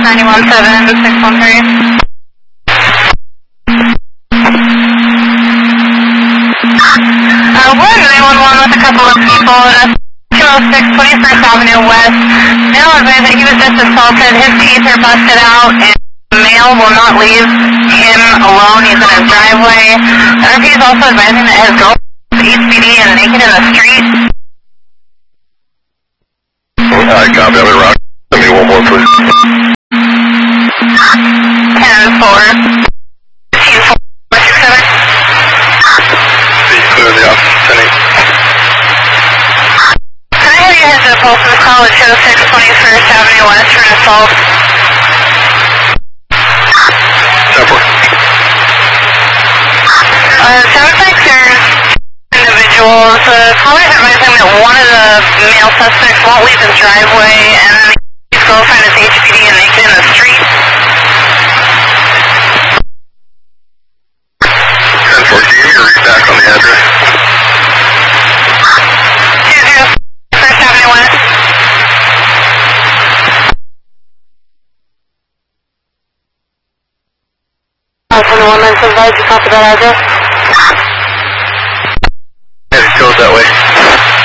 917-613. 911 with a couple of people at 206 21st Avenue West. Male advised that he was just assaulted. His teeth are busted out, and the male will not leave him alone. He's in his driveway. RP is also advising that his girlfriend is HPD and naked in the street. I copy. I'm in Rock. Send me one more, please. 10-4. 15-4-67. Clear the office. Sending. Can I have your heads up pulse this call at 206 21st Avenue West for an assault? 10-4. Sounds like there's individuals. Callers advising that one of the male suspects won't leave his driveway, and his girlfriend is HPD and naked in the street. 10-4. Can you give me a read back on the address? 20 First Avenue West. One men's advised you copy that address? Yeah, it goes that way.